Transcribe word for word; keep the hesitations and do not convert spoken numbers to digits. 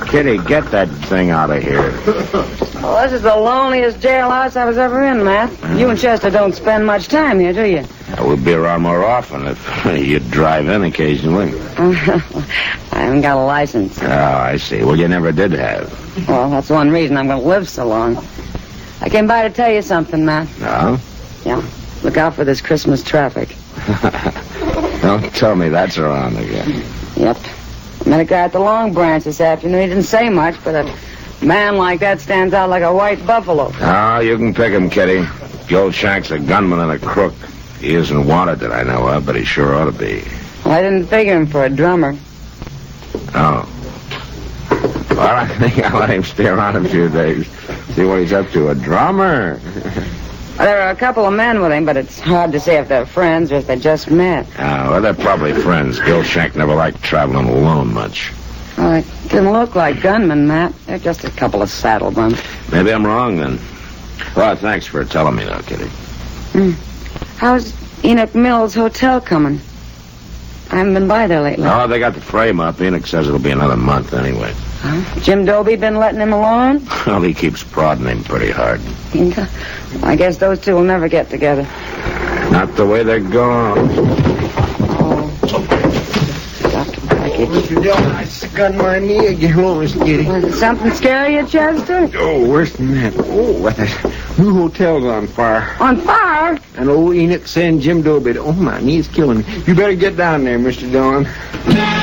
Kitty, get that thing out of here. Well, this is the loneliest jailhouse I was ever in, Matt. Mm. You and Chester don't spend much time here, do you? Uh, we'll be around more often if you'd drive in occasionally. I haven't got a license. Oh, I see. Well, you never did have. Well, that's one reason I'm going to live so long. I came by to tell you something, Matt. No? Yeah. Look out for this Christmas traffic. Don't tell me that's around again. Yep. I met a guy at the Long Branch this afternoon. He didn't say much, but a man like that stands out like a white buffalo. Oh, you can pick him, Kitty. Gilshank's a gunman and a crook. He isn't wanted that I know of, but he sure ought to be. Well, I didn't figure him for a drummer. Oh. Well, I think I'll let him stay around a few days. See what he's up to. A drummer? Well, there are a couple of men with him, but it's hard to say if they're friends or if they just met. Oh, well, they're probably friends. Gilshank never liked traveling alone much. Well, they didn't look like gunmen, Matt. They're just a couple of saddle bumps. Maybe I'm wrong, then. Well, thanks for telling me, though, Kitty. Mm. How's Enoch Mills Hotel coming? I haven't been by there lately. Oh, they got the frame up. Enoch says it'll be another month anyway. Huh? Jim Dobie been letting him alone? Well, he keeps prodding him pretty hard. I guess those two will never get together. Not the way they're going. Oh. Doctor Brackett. What you doing? I got my knee again. Hello, Mister Kitty. Did something scare you, Chester? Oh, worse than that. Oh, what that new hotel's on fire. On fire? And old Enoch saying Jim Dobie. Oh, my knee's killing me. You better get down there, Mister Don.